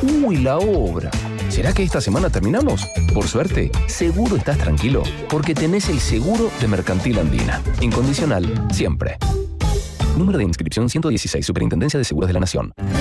Uy, la obra. ¿Será que esta semana terminamos? Por suerte, seguro estás tranquilo, porque tenés el seguro de Mercantil Andina. Incondicional, siempre. Número de inscripción 116, Superintendencia de Seguros de la Nación.